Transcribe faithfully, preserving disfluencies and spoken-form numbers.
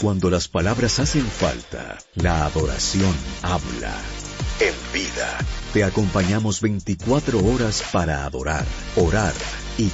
Cuando las palabras hacen falta, la adoración habla. En Vida, te acompañamos veinticuatro horas para adorar, orar